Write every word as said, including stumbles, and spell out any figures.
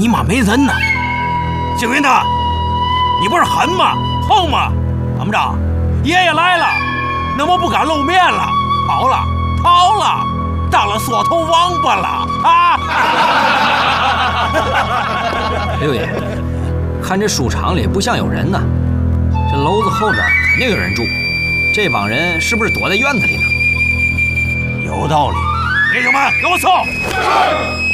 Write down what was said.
你妈没人呢。星云呐，你不是狠吗？横吗？怎么着？爷爷来了，那么不敢露面了，跑了，逃了，当了缩头王八了啊！ 六爷，看这书场里不像有人呢，这楼子后边肯定有人住，这帮人是不是躲在院子里呢？ 有道理，弟兄们，给我搜！